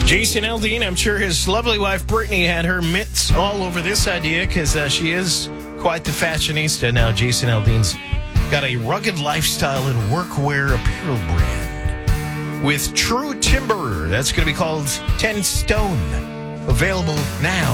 Jason Aldean, I'm sure his lovely wife Brittany had her mitts all over this idea because she is quite the fashionista. Now, Jason Aldean's got a rugged lifestyle and workwear apparel brand with true timber. That's going to be called 10 Stone. Available now.